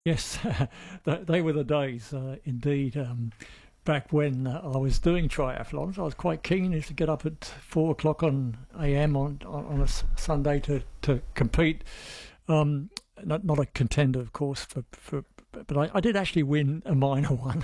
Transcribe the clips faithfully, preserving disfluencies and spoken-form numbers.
Yes, they they were the days, uh, indeed. Um, back when uh, I was doing triathlons, I was quite keen to get up at four o'clock on A M on on, on a s- Sunday to to compete. Um, not not a contender, of course, for for. But I, I did actually win a minor one,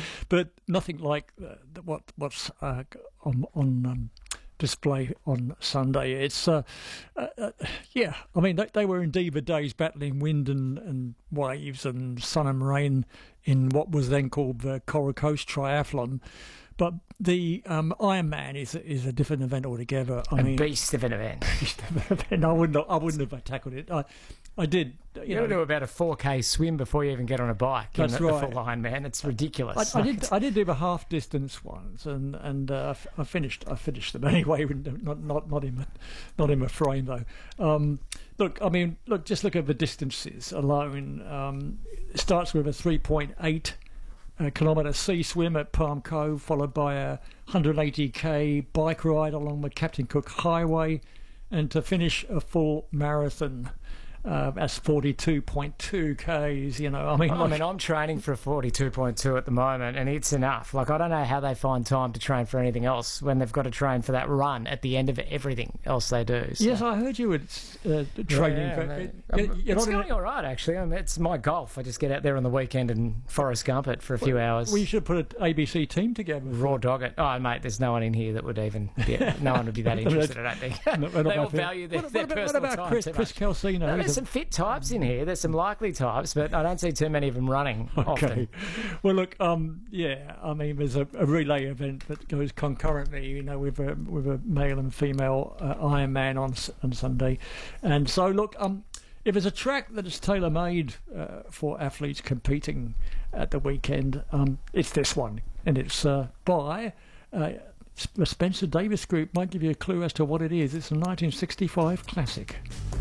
but nothing like uh, what what's uh, on on um, display on Sunday. It's uh, uh, uh, yeah. I mean, they, they were indeed the days battling wind and, and waves and sun and rain in what was then called the Coral Coast Triathlon. But the um, Ironman is is a different event altogether. I A mean, beast of an event. and I wouldn't I wouldn't have tackled it. I I did. You, You know, got to do about a four K swim before you even get on a bike. That's in the, right. the full Ironman. It's ridiculous. I, I Like, did. I did do the half distance ones, and and uh, I f- I finished. I finished them anyway. Not not not in the, not in my frame though. Um, look, I mean, look. Just look at the distances alone. Um, it starts with a three point eight uh, kilometre sea swim at Palm Cove, followed by a one hundred eighty k bike ride along the Captain Cook Highway, and to finish a full marathon. Uh, that's forty-two point two k's, you know. I mean, I like, mean, I'm training for a forty-two point two at the moment, and it's enough. Like, I don't know how they find time to train for anything else when they've got to train for that run at the end of everything else they do. So. yes, I heard you were uh, training. Yeah, for, mate. you- Um, you're it's not in going a- all right, actually. I mean, it's my golf. I just get out there on the weekend and Forrest Gump it for a few hours. Well, you should put an A B C team together. Raw dog it. Oh, mate, there's no one in here that would even... Yeah, no one would be that interested, I don't think. No, we're not They all about that. value their, What, their what about, what personal about time Chris, too Chris much. Calcino? No, He's there's a- some fit types in here. There's some likely types, but I don't see too many of them running Okay. often. Well, look, um, yeah, I mean, there's a, a relay event that goes concurrently, you know, with a with a male and female uh, Ironman on s- on Sunday, and so look, um, if there's a track that is tailor made uh, for athletes competing at the weekend, um, it's this one, and it's uh, by. Uh, the Spencer Davis Group. Might give you a clue as to what it is. It's a nineteen sixty-five classic.